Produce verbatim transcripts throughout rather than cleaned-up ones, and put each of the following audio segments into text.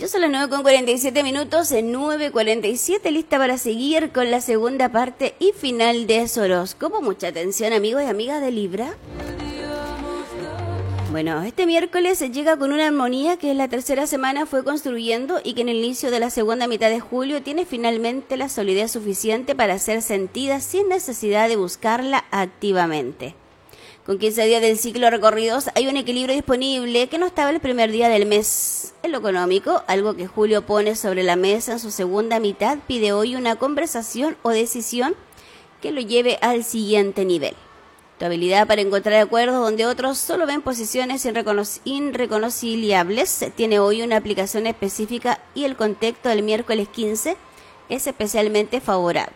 son las nueve con cuarenta y siete minutos, en nueve cuarenta y siete, lista para seguir con la segunda parte y final de su horóscopo. Mucha atención, amigos y amigas de Libra. Bueno, este miércoles se llega con una armonía que en la tercera semana fue construyendo y que en el inicio de la segunda mitad de julio tiene finalmente la solidez suficiente para ser sentida sin necesidad de buscarla activamente. Con quince días del ciclo recorridos hay un equilibrio disponible que no estaba el primer día del mes. En lo económico, algo que Julio pone sobre la mesa en su segunda mitad pide hoy una conversación o decisión que lo lleve al siguiente nivel. Tu habilidad para encontrar acuerdos donde otros solo ven posiciones irreconoc- irreconciliables tiene hoy una aplicación específica y el contexto del miércoles quince es especialmente favorable.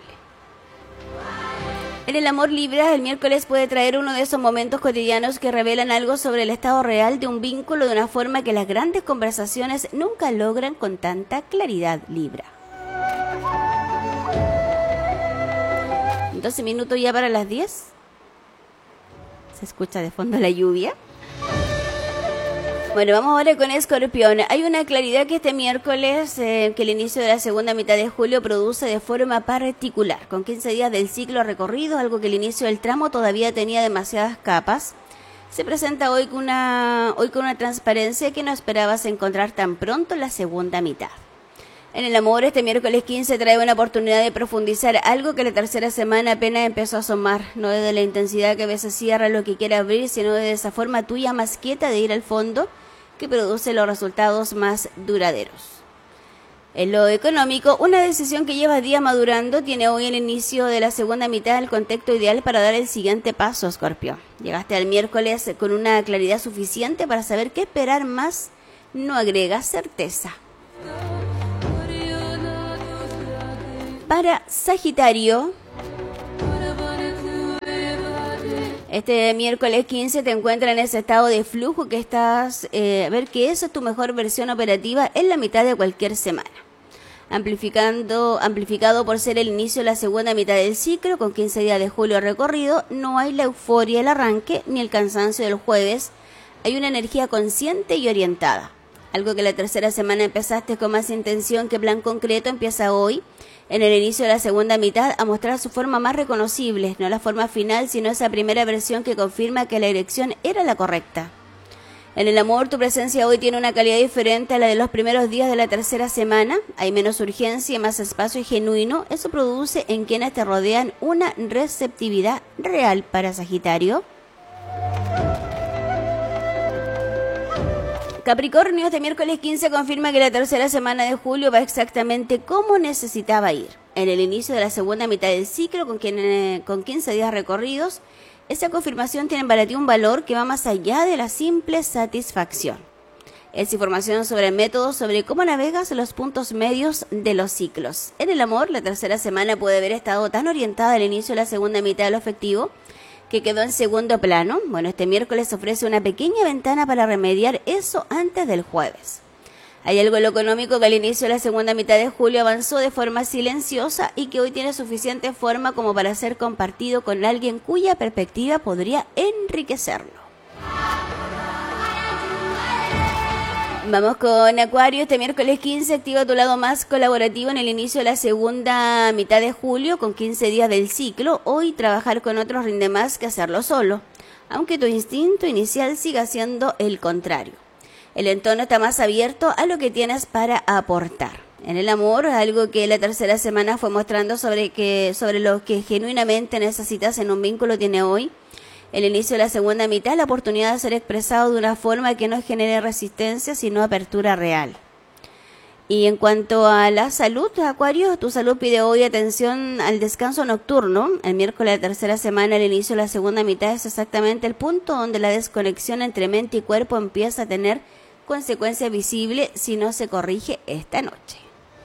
En el amor Libra, el miércoles puede traer uno de esos momentos cotidianos que revelan algo sobre el estado real de un vínculo de una forma que las grandes conversaciones nunca logran con tanta claridad, Libra. doce minutos ya para las diez. Se escucha de fondo la lluvia. Bueno, vamos ahora con Escorpión. Hay una claridad que este miércoles, eh, que el inicio de la segunda mitad de julio produce de forma particular. Con quince días del ciclo recorrido, algo que el inicio del tramo todavía tenía demasiadas capas, se presenta hoy con una, hoy con una transparencia que no esperabas encontrar tan pronto en la segunda mitad. En el amor, este miércoles quince trae una oportunidad de profundizar algo que la tercera semana apenas empezó a asomar, no desde la intensidad que a veces cierra lo que quiere abrir, sino desde esa forma tuya más quieta de ir al fondo, que produce los resultados más duraderos. En lo económico, una decisión que lleva días madurando tiene hoy el inicio de la segunda mitad el contexto ideal para dar el siguiente paso, Escorpión. Llegaste al miércoles con una claridad suficiente para saber qué esperar más, no agrega certeza. Para Sagitario, este miércoles quince te encuentras en ese estado de flujo que estás, eh, a ver que esa es tu mejor versión operativa en la mitad de cualquier semana. Amplificando, amplificado por ser el inicio de la segunda mitad del ciclo, con quince días de julio recorrido, no hay la euforia del arranque ni el cansancio del jueves. Hay una energía consciente y orientada. Algo que la tercera semana empezaste con más intención que plan concreto empieza hoy, en el inicio de la segunda mitad, a mostrar su forma más reconocible, no la forma final, sino esa primera versión que confirma que la dirección era la correcta. En el amor, tu presencia hoy tiene una calidad diferente a la de los primeros días de la tercera semana. Hay menos urgencia y más espacio y genuino. Eso produce en quienes te rodean una receptividad real para Sagitario. Capricornio, este miércoles quince confirma que la tercera semana de julio va exactamente como necesitaba ir. En el inicio de la segunda mitad del ciclo, con, quien, eh, con quince días recorridos, esa confirmación tiene para ti un valor que va más allá de la simple satisfacción. Es información sobre el método, sobre cómo navegas los puntos medios de los ciclos. En el amor, la tercera semana puede haber estado tan orientada al inicio de la segunda mitad de lo afectivo, que quedó en segundo plano. Bueno, este miércoles ofrece una pequeña ventana para remediar eso antes del jueves. Hay algo en lo económico que al inicio de la segunda mitad de julio avanzó de forma silenciosa y que hoy tiene suficiente forma como para ser compartido con alguien cuya perspectiva podría enriquecerlo. Vamos con Acuario. Este miércoles quince activa tu lado más colaborativo en el inicio de la segunda mitad de julio con quince días del ciclo. Hoy trabajar con otros rinde más que hacerlo solo, aunque tu instinto inicial siga siendo el contrario. El entorno está más abierto a lo que tienes para aportar. En el amor, algo que la tercera semana fue mostrando sobre, que, sobre lo que genuinamente necesitas en un vínculo tiene hoy el inicio de la segunda mitad, la oportunidad de ser expresado de una forma que no genere resistencia, sino apertura real. Y en cuanto a la salud, Acuario, tu salud pide hoy atención al descanso nocturno. El miércoles de la tercera semana, el inicio de la segunda mitad es exactamente el punto donde la desconexión entre mente y cuerpo empieza a tener consecuencias visibles si no se corrige esta noche.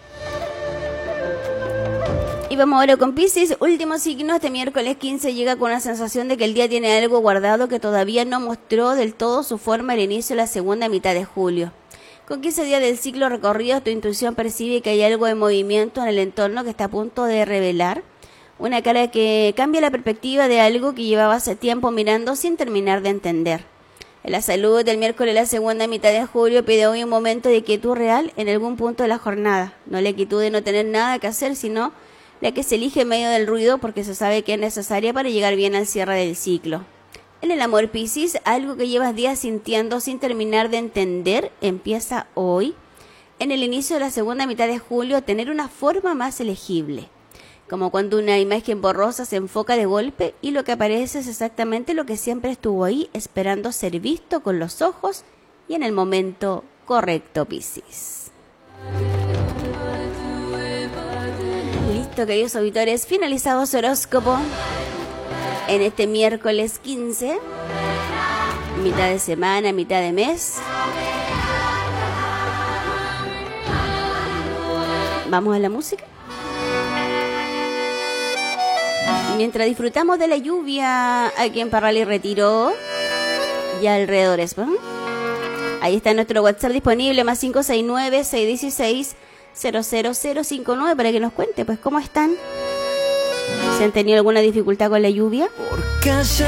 Y vamos ahora con Piscis, último signo. Este miércoles quince llega con una sensación de que el día tiene algo guardado que todavía no mostró del todo su forma al inicio de la segunda mitad de julio. Con quince días del ciclo recorrido, tu intuición percibe que hay algo de movimiento en el entorno que está a punto de revelar una cara que cambia la perspectiva de algo que llevaba hace tiempo mirando sin terminar de entender. La salud del miércoles, la segunda mitad de julio, pide hoy un momento de quietud real en algún punto de la jornada. No la quietud de no tener nada que hacer, sino la que se elige en medio del ruido porque se sabe que es necesaria para llegar bien al cierre del ciclo. En el amor, Piscis, algo que llevas días sintiendo sin terminar de entender, empieza hoy. En el inicio de la segunda mitad de julio, tener una forma más elegible. Como cuando una imagen borrosa se enfoca de golpe y lo que aparece es exactamente lo que siempre estuvo ahí, esperando ser visto con los ojos y en el momento correcto, Piscis. Listo, queridos auditores, finalizado su horóscopo en este miércoles quince, mitad de semana, mitad de mes. ¿Vamos a la música? Mientras disfrutamos de la lluvia aquí en Parral y Retiro y alrededores, ¿no? Ahí está nuestro WhatsApp disponible, más cinco seis nueve, seis uno seis, cero cero cero cinco nueve, para que nos cuente, pues, cómo están. ¿Se han tenido alguna dificultad con la lluvia? Porque